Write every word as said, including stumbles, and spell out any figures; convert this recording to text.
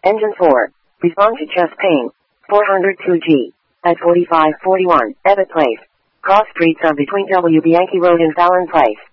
Engine four. Respond to chest pain. four hundred two G. At forty-five forty-one, Ebbett Place. Cross streets are between W. Bianchi Road and Fallon Place.